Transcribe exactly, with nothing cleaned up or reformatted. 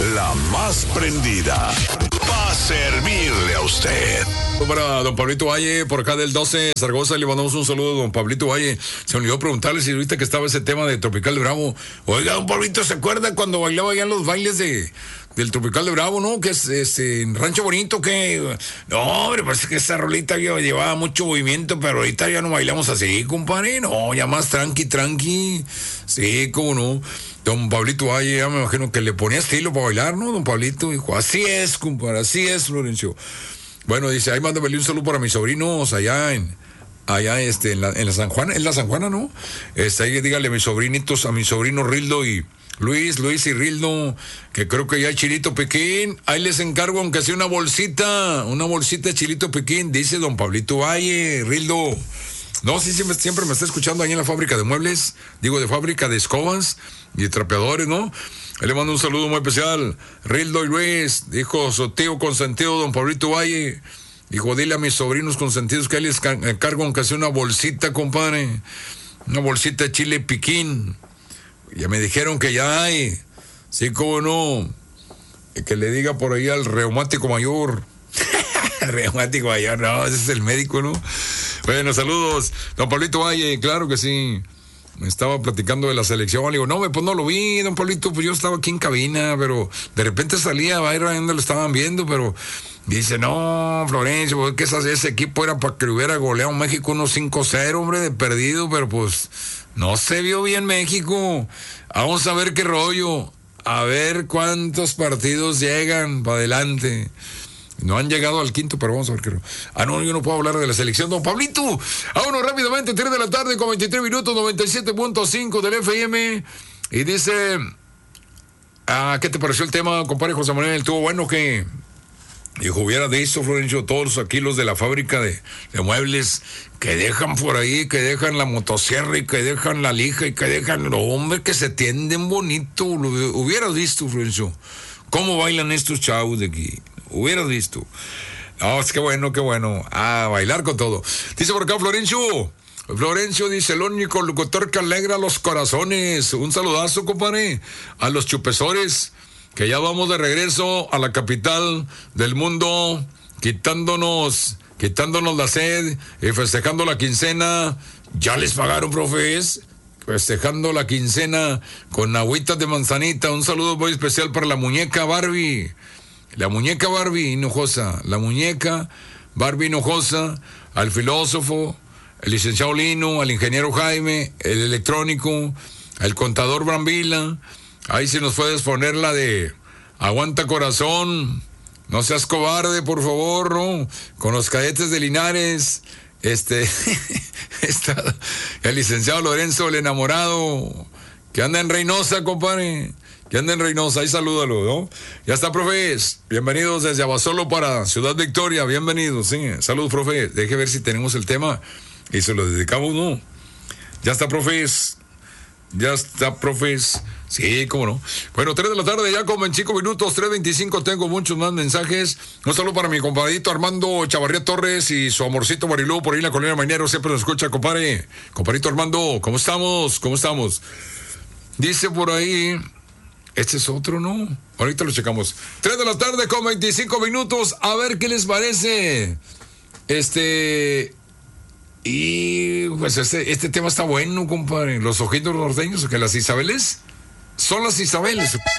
la más prendida. Va a servirle a usted. Para don Pablito Valle, por acá del doce, Zaragoza, le mandamos un saludo a don Pablito Valle. Se me olvidó preguntarle si ahorita que estaba ese tema de Tropical de Bravo. Oiga, don Pablito, ¿se acuerda cuando bailaba allá en los bailes de... del Tropical de Bravo, ¿no? Que es, es en Rancho Bonito, que... No, hombre, parece que esa rolita llevaba mucho movimiento, pero ahorita ya no bailamos así, compadre. No, ya más tranqui, tranqui. Sí, cómo no. Don Pablito Valle, ya me imagino que le ponía estilo para bailar, ¿no? Don Pablito dijo, así es, compadre, así es, Florencio. Bueno, dice, ahí mándame un saludo para mis sobrinos allá en... allá este, en la, en la San Juana, en la San Juana, ¿no? Este, ahí dígale a mis sobrinitos, a mi sobrino Rildo y... Luis, Luis y Rildo, que creo que ya hay Chilito Pequín, ahí les encargo aunque sea una bolsita, una bolsita de Chilito Pequín, dice don Pablito Valle, Rildo. No, sí, siempre, siempre me está escuchando ahí en la fábrica de muebles, digo de fábrica de escobas y de trapeadores, ¿no? Ahí le mando un saludo muy especial, Rildo y Luis, dijo su tío consentido don Pablito Valle, dijo, dile a mis sobrinos consentidos que ahí les encargo aunque sea una bolsita, compadre, una bolsita de chile piquín. Ya me dijeron que ya hay. Sí, cómo no. Que le diga por ahí al reumático mayor. Reumático mayor, no, ese es el médico, ¿no? Bueno, saludos. Don Pablito Valle, claro que sí. Me estaba platicando de la selección. Le digo, no, pues no lo vi, don Pablito. Pues yo estaba aquí en cabina, pero de repente salía a ver dónde lo estaban viendo, pero... Dice, no, Florencio, pues que ese, ese equipo era para que hubiera goleado a México unos cinco cero, hombre, de perdido, pero pues no se vio bien México. Vamos a ver qué rollo, a ver cuántos partidos llegan para adelante. No han llegado al quinto, pero vamos a ver qué rollo. Ah, no, yo no puedo hablar de la selección, don Pablito. Vámonos rápidamente, tres de la tarde con veintitrés minutos, noventa y siete punto cinco del F M. Y dice, ah, ¿qué te pareció el tema, compadre José Manuel? ¿Estuvo bueno que... Dijo, hubiera visto, Florencio, todos aquí los de la fábrica de, de muebles que dejan por ahí, que dejan la motosierra y que dejan la lija y que dejan los hombres que se tienden bonito. Lo hubieras visto, Florencio, cómo bailan estos chavos de aquí. Hubieras visto. No, es que bueno, qué bueno. A bailar con todo. Dice por acá, Florencio. Florencio dice, el único locutor que alegra los corazones. Un saludazo, compadre, a los chupesores. Que ya vamos de regreso a la capital del mundo, quitándonos, quitándonos la sed y festejando la quincena. Ya les pagaron, profes, festejando la quincena con agüitas de manzanita. Un saludo muy especial para la muñeca Barbie, la muñeca Barbie Hinojosa, la muñeca Barbie Hinojosa, al filósofo, el licenciado Lino, al ingeniero Jaime, el electrónico, al contador Brambila. Ahí si nos puedes poner la de aguanta corazón, no seas cobarde, por favor, ¿no? Con los cadetes de Linares, este, está el licenciado Lorenzo, el enamorado, que anda en Reynosa, compadre, que anda en Reynosa, ahí salúdalo, ¿no? Ya está, profes, bienvenidos desde Abasolo para Ciudad Victoria, bienvenidos, sí, saludos, profe, deje ver si tenemos el tema y se lo dedicamos, ¿no? Ya está, profes, ya está, profes. Sí, cómo no. Bueno, tres de la tarde ya con veinticinco minutos, tres veinticinco, tengo muchos más mensajes. Un saludo para mi compadrito Armando Chavarría Torres y su amorcito Marilú por ahí en la colonia Mañero, siempre nos escucha, compadre. Compadrito Armando, ¿cómo estamos? ¿Cómo estamos? Dice por ahí, este es otro, ¿no? Ahorita lo checamos. tres de la tarde con veinticinco minutos, a ver qué les parece. Este... Y pues este, este tema está bueno, compadre. Los ojitos norteños, que las Isabeles... Son las Isabeles.